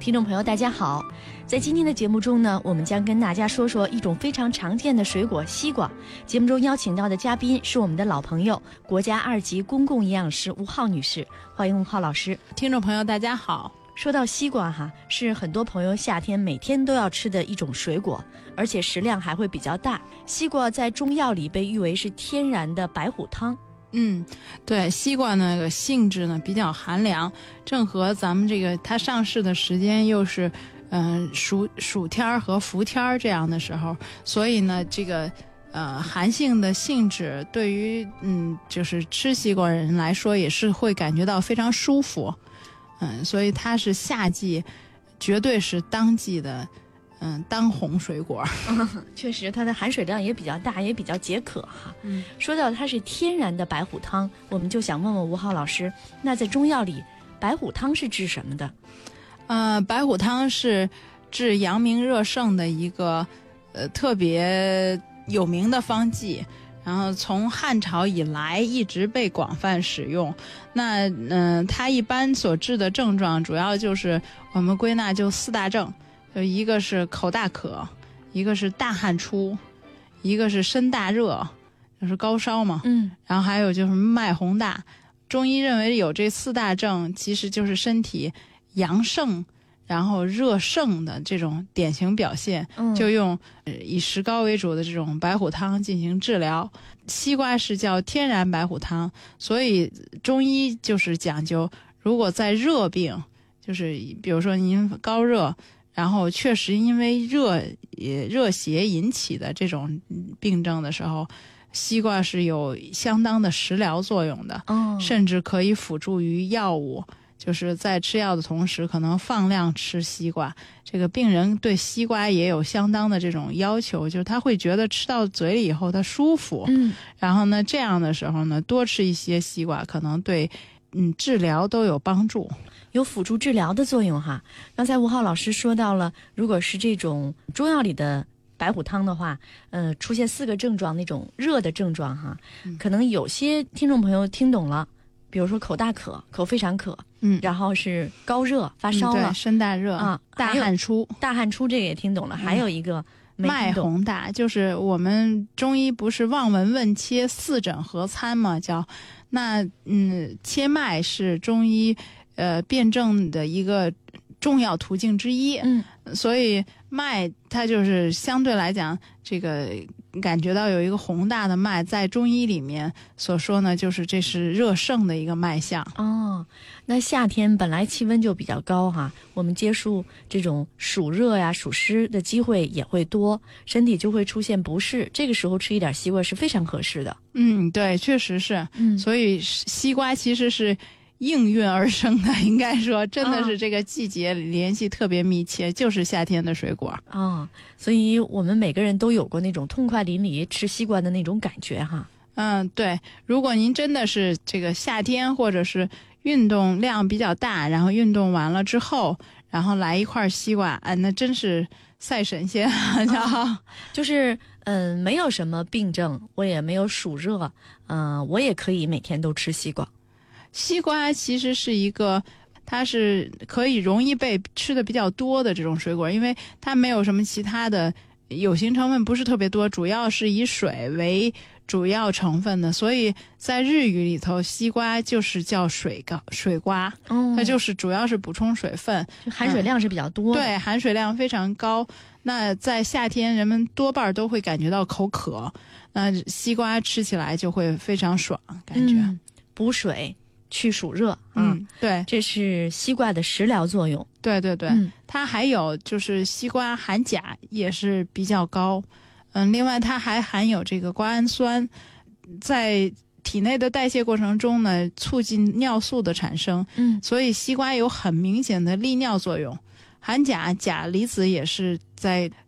听众朋友大家好，在今天的节目中呢，我们将跟大家说说一种非常常见的水果西瓜。节目中邀请到的嘉宾是我们的老朋友，国家2级公共营养师吴浩女士，欢迎吴浩老师。 听众朋友大家好。 说到西瓜哈，是很多朋友夏天每天都要吃的一种水果，而且食量还会比较大。西瓜在中药里被誉为是天然的白虎汤。 对，西瓜那个性质呢比较寒凉，正和咱们这个它上市的时间又是暑天和伏天这样的时候，所以呢这个寒性的性质对于就是吃西瓜人来说也是会感觉到非常舒服。所以它是夏季绝对是当季的当红水果。 确实它的含水量也比较大，也比较解渴哈。说到它是天然的白虎汤，我们就想问问吴浩老师，那在中药里白虎汤是治什么的？ 白虎汤是治阳明热盛的一个特别有名的方剂，然后从汉朝以来一直被广泛使用。那它一般所治的症状主要就是我们归纳就4大症，就一个是口大渴，一个是大汗出，一个是身大热，就是高烧嘛。然后还有就是脉洪大。中医认为有这4大症其实就是身体阳盛然后热盛的这种典型表现，就用以石膏为主的这种白虎汤进行治疗。西瓜是叫天然白虎汤，所以中医就是讲究，如果在热病，就是比如说您高热，然后确实因为热邪引起的这种病症的时候，西瓜是有相当的食疗作用的，甚至可以辅助于药物。就是在吃药的同时可能放量吃西瓜，这个病人对西瓜也有相当的这种要求，就是他会觉得吃到嘴里以后他舒服。然后呢这样的时候呢多吃一些西瓜可能对治疗都有帮助， 有辅助治疗的作用哈。刚才吴浩老师说到了，如果是这种中药里的白虎汤的话，出现4个症状，那种热的症状哈，可能有些听众朋友听懂了，比如说口大渴，口非常渴，然后是高热发烧了， 对，身大热啊，大汗出， 这个也听懂了。还有一个脉洪大，就是我们中医不是望闻问切4诊合参吗？叫那切脉是中医辩证的一个重要途径之一。所以脉它就是相对来讲这个感觉到有一个宏大的脉，在中医里面所说呢，就是这是热盛的一个脉象。 那夏天本来气温就比较高哈，我们接触这种暑热呀、暑湿的机会也会多，身体就会出现不适，这个时候吃一点西瓜是非常合适的。 对，确实是。所以西瓜其实是应运而生的，应该说真的是这个季节联系特别密切，就是夏天的水果。 所以我们每个人都有过那种痛快淋漓吃西瓜的那种感觉哈。 对，如果您真的是这个夏天或者是运动量比较大，然后运动完了之后，然后来一块西瓜，那真是赛神仙。 就是没有什么病症，我也没有暑热，我也可以每天都吃西瓜。 西瓜其实是一个，它是可以容易被吃的比较多的这种水果，因为它没有什么其他的有形成分，不是特别多，主要是以水为主要成分的，所以在日语里头西瓜就是叫水瓜。它就是主要是补充水分， 含水量是比较多的。 对，含水量非常高。那在夏天人们多半都会感觉到口渴，那西瓜吃起来就会非常爽，感觉补水去暑热。 对， 这是西瓜的食疗作用。 对，它还有就是西瓜含钾也是比较高。另外它还含有这个瓜氨酸，在体内的代谢过程中呢，促进尿素的产生。所以西瓜有很明显的利尿作用。含钾，钾离子也是在